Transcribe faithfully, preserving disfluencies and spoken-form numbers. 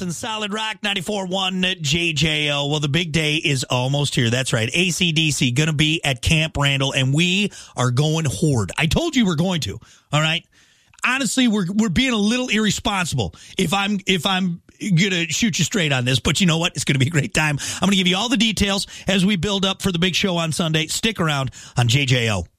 Nelson, Solid Rock, ninety-four point one J J O. Well, the big day is almost here. That's right. A C D C going to be at Camp Randall, and we are going horde. I told you we're going to, all right? Honestly, we're we're being a little irresponsible if I'm if I'm going to shoot you straight on this. But you know what? It's going to be a great time. I'm going to give you all the details as we build up for the big show on Sunday. Stick around on J J O.